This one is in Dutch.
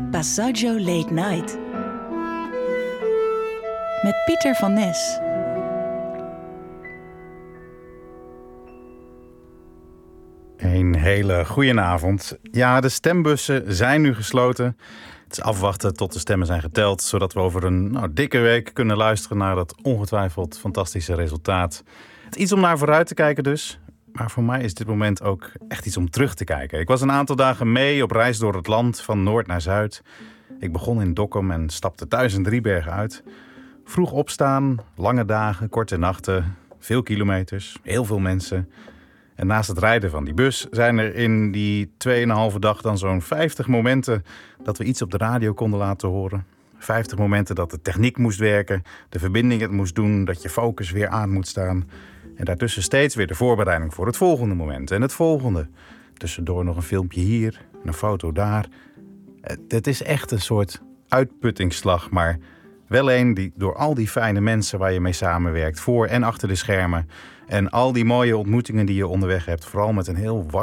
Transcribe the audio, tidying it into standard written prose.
Passaggio Late Night. Met Pieter van Nes. Een hele goeie avond. Ja, de stembussen zijn nu gesloten. Het is afwachten tot de stemmen zijn geteld, zodat we over een dikke week kunnen luisteren naar dat ongetwijfeld fantastische resultaat. Het is iets om naar vooruit te kijken dus. Maar voor mij is dit moment ook echt iets om terug te kijken. Ik was een aantal dagen mee op reis door het land, van noord naar zuid. Ik begon in Dokkum en stapte thuis in Driebergen uit. Vroeg opstaan, lange dagen, korte nachten, veel kilometers, heel veel mensen. En naast het rijden van die bus zijn er in die 2,5 dag dan zo'n 50 momenten dat we iets op de radio konden laten horen. 50 momenten dat de techniek moest werken, de verbinding het moest doen, dat je focus weer aan moet staan. En daartussen steeds weer de voorbereiding voor het volgende moment en het volgende. Tussendoor nog een filmpje hier, een foto daar. Het is echt een soort uitputtingsslag, maar wel een die door al die fijne mensen waar je mee samenwerkt, voor en achter de schermen, en al die mooie ontmoetingen die je onderweg hebt, vooral met een heel warm